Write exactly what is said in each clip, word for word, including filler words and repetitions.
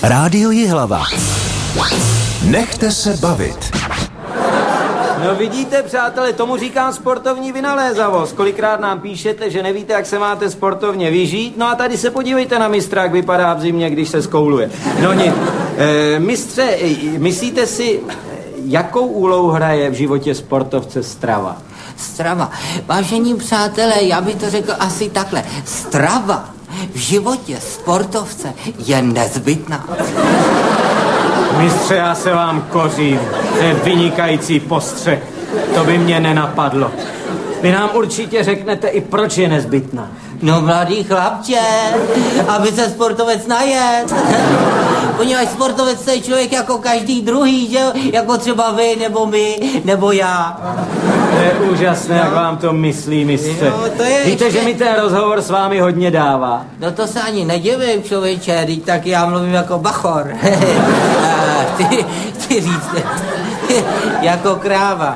Rádio Jihlava. Nechte se bavit. No vidíte, přátelé, tomu říkám sportovní vynalézavost. Kolikrát nám píšete, že nevíte, jak se máte sportovně vyžít. No a tady se podívejte na mistra, jak vypadá v zimě, když se skouluje. No nic. E, mistře, myslíte si, jakou úlohu hraje v životě sportovce strava? Strava. Vážení přátelé, já bych to řekl asi takhle. Strava v životě sportovce je nezbytná. Mistře, já se vám kořím. To je vynikající postřeh. To by mě nenapadlo. Vy nám určitě řeknete i proč je nezbytná. No, mladý chlapče, aby se sportovec najet. Poněvadž sportovec je člověk jako každý druhý, že jo? Jako třeba vy, nebo my, nebo já. To je úžasné, jak vám to myslí, mistře. Jo, to je Víte, ještě... že mi ten rozhovor s vámi hodně dává. No to se ani nedivím, člověče, teď tak já mluvím jako bachor. ty, ty říct, jako kráva.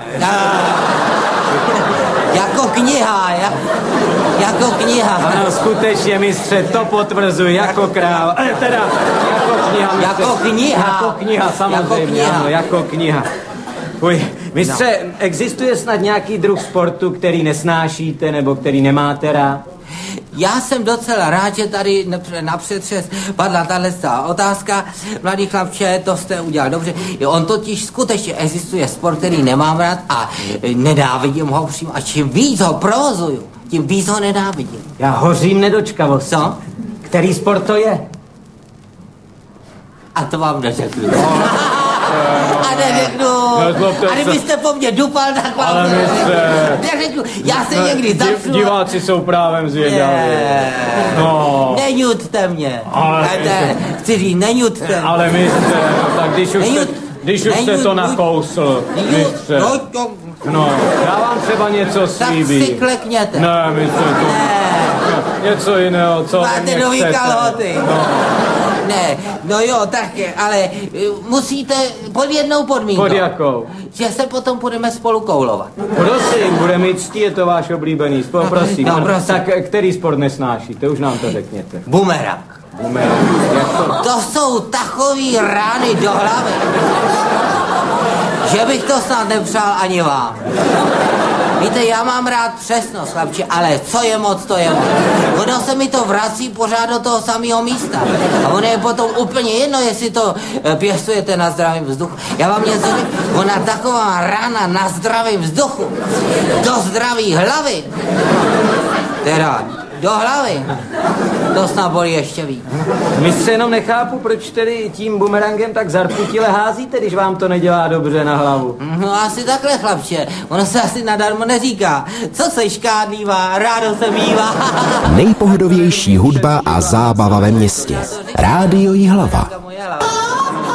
Jako kniha, ja, jako kniha. Ano, skutečně, mistře, to potvrzuji, jako kráva. E, teda, jako kniha, mistře. Jako kniha. Jako kniha, samozřejmě, jako kniha. Ano, jako kniha. Uj, mistře, no. Existuje snad nějaký druh sportu, který nesnášíte, nebo který nemáte rád? Já jsem docela rád, že tady napřetřes padla tato otázka. Mladý chlapče, to jste udělal dobře. On totiž skutečně existuje sport, který nemám rád a nenávidím ho přímo. A čím víc ho provozuju, tím víc ho nenávidím. Já hořím nedočkavost. Co? Který sport to je? A to vám neřeknu. A neřeknu. A kdybyste po mně dupal, tak vám ale neřeknu. Já se někdy zapřu. Diváci jsou právem zvědaví. No. Neňuďte mě. Ale ne, chci říct, neňuďte mě. Ale mistře, tak když už, jste, když už jste to nakousl, mistře. No, já vám třeba něco slíbí. Tak si klekněte. Ne, mistře, to... Ne. Něco jiného, co máte nový kalhoty. No. Ne, no jo, tak, ale musíte pod jednou podmínkou. Pod jakou? Že se potom budeme spolu koulovat. Prosím, bude mít ctí, je to váš oblíbený sport, prosím. No, prosím. Tak který sport nesnášíte, už nám to řekněte. Bumerang. Bumerang, jak to? To jsou takový rány do hlavy, že bych to snad nepřál ani vám. Víte, já mám rád přesnost, chlapči, ale co je moc, to je moc. Ono se mi to vrací pořád do toho samého místa. A ono je potom úplně jedno, jestli to pěstujete na zdravém vzduchu. Já vám něco řeknu, ona taková rána na zdravém vzduchu, do zdraví hlavy, teda do hlavy, to snad bolí ještě víc. Mistře, jenom nechápu, proč tedy tím bumerangem tak zarputile házíte, když vám to nedělá dobře na hlavu. No asi takhle, chlapče, ono se asi nadarmo neříká. Co se škádlívá, rádo se mívá. Nejpohodovější hudba a zábava ve městě. Rádio Jihlava.